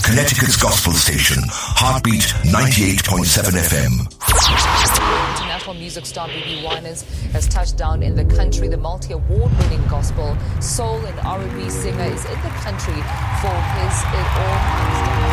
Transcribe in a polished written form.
Connecticut's gospel station, Heartbeat 98.7 FM. International music star BB Winans has touched down in the country. The multi-award-winning gospel, soul and R&B singer is in the country for his It All Comes Down.